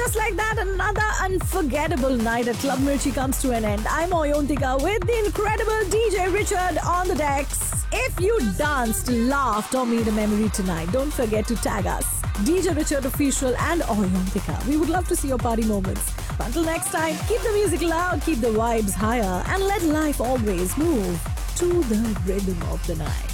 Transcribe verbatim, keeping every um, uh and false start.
just like that, another unforgettable night at Club Mirchi comes to an end. I'm Oyontika with the incredible D J Richard on the decks. If you danced, laughed or made a memory tonight, don't forget to tag us, D J Richard Official and Oyontika. We would love to see your party moments. But until next time, keep the music loud, keep the vibes higher, and let life always move to the rhythm of the night.